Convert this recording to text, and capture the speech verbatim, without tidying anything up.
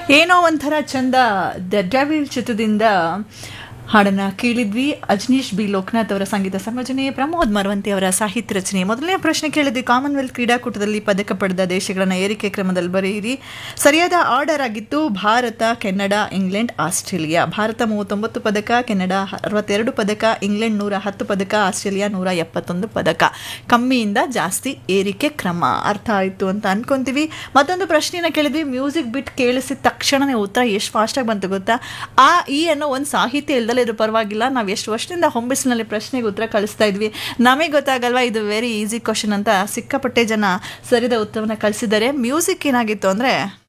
ಏನೋ ಒಂಥರ ಚಂದ ದ ಡೆವಿಲ್ ಚಿತ್ರದಿಂದ ಹಾಡನ್ನು ಕೇಳಿದ್ವಿ. ಅಜನೀಶ್ ಬಿ ಲೋಕನಾಥ್ ಅವರ ಸಂಗೀತ ಸಂಯೋಜನೆ, ಪ್ರಮೋದ್ ಮರವಂತಿ ಅವರ ಸಾಹಿತ್ಯ ರಚನೆ. ಮೊದಲನೇ ಪ್ರಶ್ನೆ ಕೇಳಿದ್ವಿ, ಕಾಮನ್ವೆಲ್ತ್ ಕ್ರೀಡಾಕೂಟದಲ್ಲಿ ಪದಕ ಪಡೆದ ದೇಶಗಳನ್ನು ಏರಿಕೆ ಕ್ರಮದಲ್ಲಿ ಬರೆಯಿರಿ. ಸರಿಯಾದ ಆರ್ಡರ್ ಆಗಿತ್ತು Bharat, Canada, England, Australia. Bharat ಮೂವತ್ತೊಂಬತ್ತು ಪದಕ, ಕೆನಡಾ ಅರವತ್ತೆರಡು ಪದಕ, ಇಂಗ್ಲೆಂಡ್ ನೂರ ಹತ್ತು ಪದಕ, ಆಸ್ಟ್ರೇಲಿಯಾ ನೂರ ಎಪ್ಪತ್ತೊಂದು ಪದಕ. ಕಮ್ಮಿಯಿಂದ ಜಾಸ್ತಿ ಏರಿಕೆ ಕ್ರಮ. ಅರ್ಥ ಆಯಿತು ಅಂತ ಅನ್ಕೊಂತೀವಿ. ಮತ್ತೊಂದು ಪ್ರಶ್ನೆನ ಕೇಳಿದ್ವಿ, ಮ್ಯೂಸಿಕ್ ಬಿಟ್ ಕೇಳಿಸಿದ ತಕ್ಷಣನೇ ಉತ್ತರ ಎಷ್ಟು ಫಾಸ್ಟಾಗಿ ಬಂತು ಗೊತ್ತಾ? ಆ ಈ ಅನ್ನೋ ಒಂದು ಸಾಹಿತ್ಯ ಇಲ್ದಲ್ಲ ಇದು ಪರವಾಗಿಲ್ಲ, ನಾವು ಎಷ್ಟು ವರ್ಷದಿಂದ ಹೊಂಬಿಸಿನಲ್ಲಿ ಪ್ರಶ್ನೆಗೆ ಉತ್ತರ ಕಳಿಸ್ತಾ ಇದ್ವಿ. ನಮಗೆ ಗೊತ್ತಾಗಲ್ವಾ ಇದು ವೆರಿ ಈಸಿ ಕ್ವಶನ್ ಅಂತ ಸಿಕ್ಕಾಪಟ್ಟೆ ಜನ ಸರಿದ ಉತ್ತರವನ್ನು ಕಳಿಸಿದ್ದಾರೆ. ಮ್ಯೂಸಿಕ್ ಏನಾಗಿತ್ತು ಅಂದರೆ